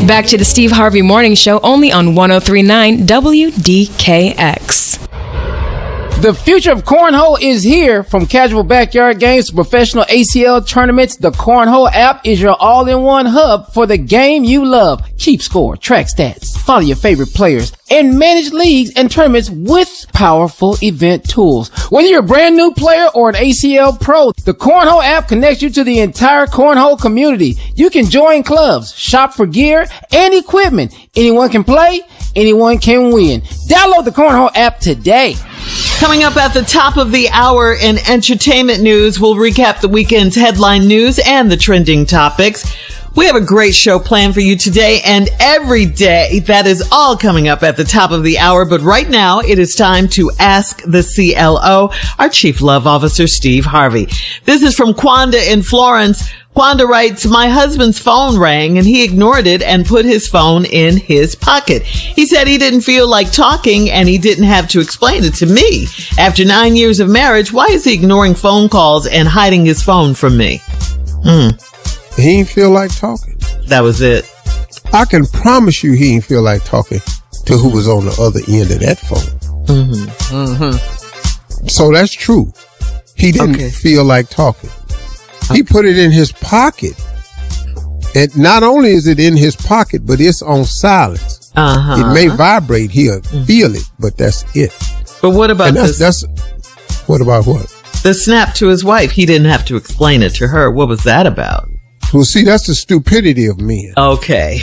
Back to the Steve Harvey Morning Show, only on 103.9 WDKX. The future of cornhole is here. From casual backyard games to professional ACL tournaments, the Cornhole app is your all-in-one hub for the game you love. Keep score, track stats, follow your favorite players, and manage leagues and tournaments with powerful event tools. Whether you're a brand new player or an ACL pro, the Cornhole app connects you to the entire cornhole community. You can join clubs, shop for gear and equipment. Anyone can play, anyone can win. Download the Cornhole app today. Coming up at the top of the hour in entertainment news, we'll recap the weekend's headline news and the trending topics. We have a great show planned for you today and every day. That is all coming up at the top of the hour. But right now, it is time to ask the CLO, our Chief Love Officer, Steve Harvey. This is from Quanda in Florence. Quanda writes, my husband's phone rang and he ignored it and put his phone in his pocket. He said he didn't feel like talking and he didn't have to explain it to me. After 9 years of marriage, why is he ignoring phone calls and hiding his phone from me? He didn't feel like talking. That was it. I can promise you he didn't feel like talking to who was on the other end of that phone. So that's true. He didn't feel like talking. He put it in his pocket. And not only is it in his pocket, but it's on silence. It may vibrate. He'll feel it, but that's it. But what about this? What about what? The snap to his wife. He didn't have to explain it to her. What was that about? Well, see, that's the stupidity of men. Okay.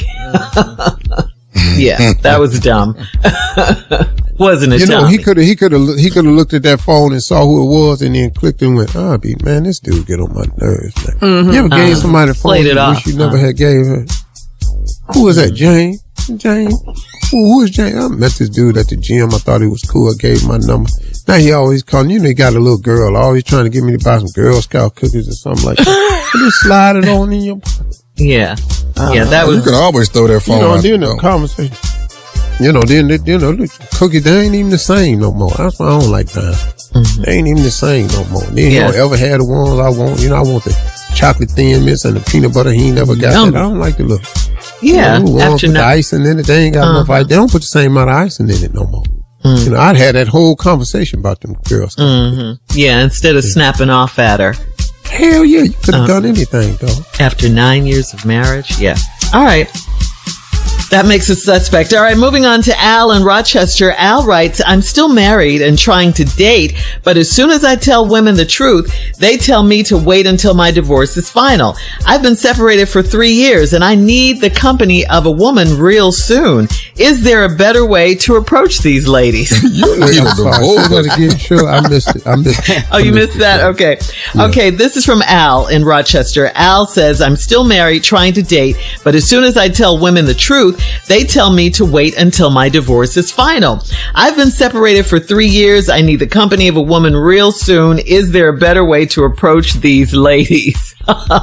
Yeah, that was dumb. Wasn't it? You know, he could have looked at that phone and saw who it was, and then clicked and went, man, this dude get on my nerves, man. You ever gave somebody a phone you wish you never had gave her? Who was that? Jane? Who is Jane? I met this dude at the gym. I thought he was cool. I gave him my number. Now he always calling. You know, he got a little girl always trying to get me to buy some Girl Scout cookies or something like that. Just slide it on in your pocket. Yeah. That was. You can always throw that phone out. Then the conversation. Then the cookies, they ain't even the same no more. That's why I don't like that. They ain't even the same no more. Then you don't ever had the ones I want. You know, I want the chocolate thin mints and the peanut butter. He ain't never got that. I don't like the look. Yeah. Put the icing in it. They ain't got enough ice. They don't put the same amount of icing in it no more. You know, I'd had that whole conversation about them girls. Yeah, instead of snapping off at her. Hell yeah, you could have done anything, though. After 9 years of marriage? Yeah. All right. That makes us suspect. All right, moving on to Al in Rochester. Al writes, I'm still married and trying to date, but as soon as I tell women the truth, they tell me to wait until my divorce is final. I've been separated for 3 years and I need the company of a woman real soon. Is there a better way to approach these ladies? You need a divorce. Sure, I missed it. Oh, you missed that? Okay. Yeah. Okay, this is from Al in Rochester. Al says, I'm still married, trying to date, but as soon as I tell women the truth, they tell me to wait until my divorce is final. I've been separated for 3 years. I need the company of a woman real soon. Is there a better way to approach these ladies?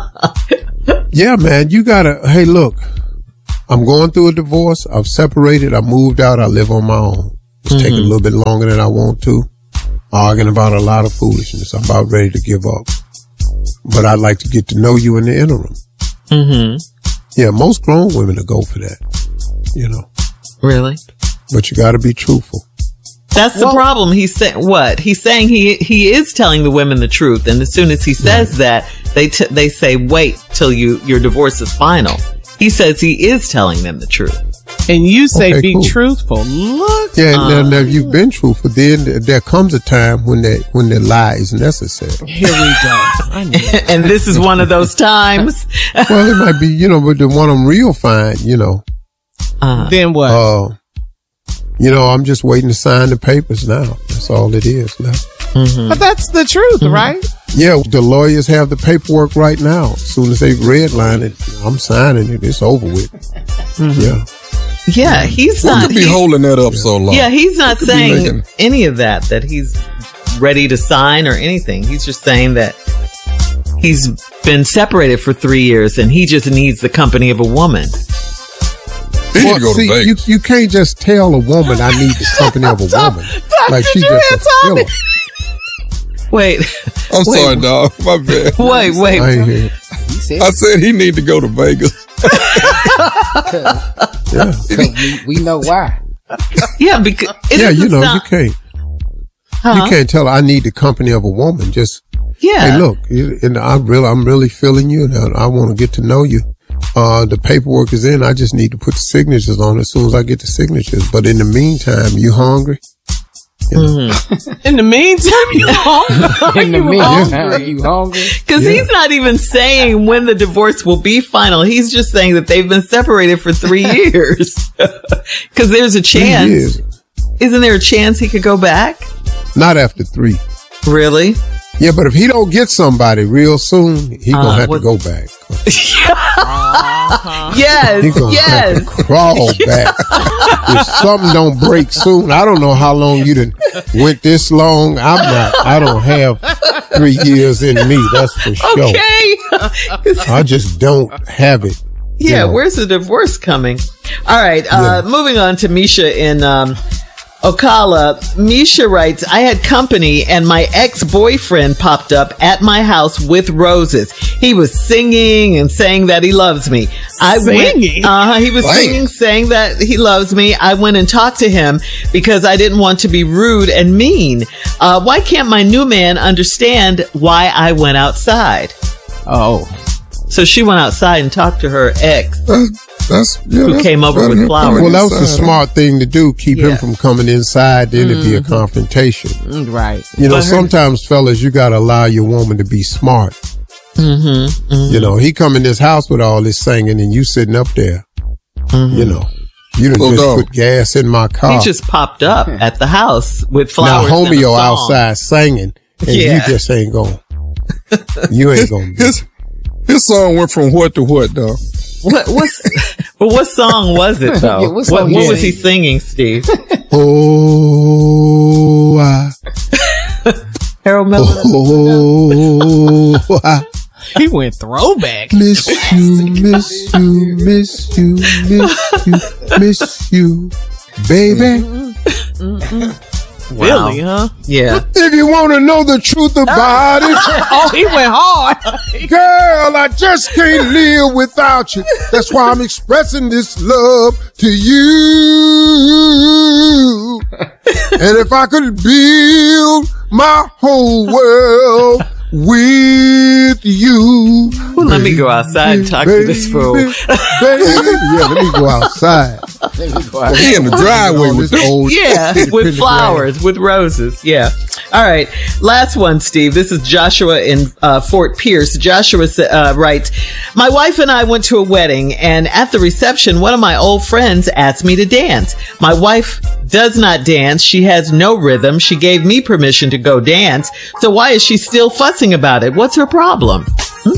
Yeah, man, you gotta, hey, look, I'm going through a divorce. I'm separated. I moved out. I live on my own. It's taking a little bit longer than I want to. Arguing about a lot of foolishness. I'm about ready to give up. But I'd like to get to know you in the interim. Yeah, most grown women will go for that. You know. Really? But you got to be truthful. That's the problem. He's saying what? He's saying he is telling the women the truth, and as soon as he says that, they say wait till your divorce is final. He says he is telling them the truth. And you say be truthful. Look. Yeah, now if you've been truthful, then there comes a time when the lie is necessary. Here we go. And this is one of those times. Well, it might be, but the one I'm real fine, Then what? I'm just waiting to sign the papers now. That's all it is now. But that's the truth, right? Yeah, the lawyers have the paperwork right now. As soon as they redline it, I'm signing it. It's over with. Yeah. Yeah, he's not. What could be holding that up so long? Yeah, he's not saying any of that he's ready to sign or anything. He's just saying that he's been separated for 3 years and he just needs the company of a woman. You can't just tell a woman I need the company of a woman. Like she just a filler. Wait. I'm sorry, dog. My bad. Wait. I said he need to go to Vegas. Yeah. We know why. Yeah, because you can't. You can't tell her I need the company of a woman. Just hey, look, I'm really feeling you, and I want to get to know you. The paperwork is in. I just need to put the signatures on as soon as I get the signatures. But in the meantime, you hungry? You know? In the meantime, you hungry? You hungry? Because he's not even saying when the divorce will be final. He's just saying that they've been separated for 3 years. Because there's a chance. Isn't there a chance he could go back? Not after 3. Really? Yeah, but if he don't get somebody real soon, he gonna have to go back. Yes, he gonna have to crawl back. If something don't break soon, I don't know how long you done went this long. I don't have 3 years in me, that's for sure. Okay. I just don't have it. Yeah, where's the divorce coming? All right, moving on to Misha in Ocala. Misha writes, I had company and my ex-boyfriend popped up at my house with roses. He was singing and saying that he loves me. He was singing, saying that he loves me. I went and talked to him because I didn't want to be rude and mean. Why can't my new man understand why I went outside? Oh. So she went outside and talked to her ex. Who came over with flowers. Well, that was a smart thing to do. Keep him from coming inside. Then it'd be a confrontation. Right. You know, sometimes, fellas, you got to allow your woman to be smart. You know, he come in this house with all this singing and you sitting up there. You know, you done just put gas in my car. He just popped up at the house with flowers. Now, homie, outside singing and you just ain't going. You ain't going to be. His song went from what to what, though? What song was it though? What was he singing, Steve? Harold Melvin. He went throwback. Miss you, baby. Wow. Really, huh? Yeah. If you want to know the truth about it. Oh, he went hard. Girl, I just can't live without you. That's why I'm expressing this love to you. And if I could build my whole world with you. Well, let me go outside and talk to this fool. Let me go outside. He in the driveway with the old. Yeah, with flowers, with roses. Yeah. All right. Last one, Steve. This is Joshua in Fort Pierce. Joshua writes, my wife and I went to a wedding, and at the reception, one of my old friends asked me to dance. My wife does not dance. She has no rhythm. She gave me permission to go dance. So why is she still fussing about it? What's her problem?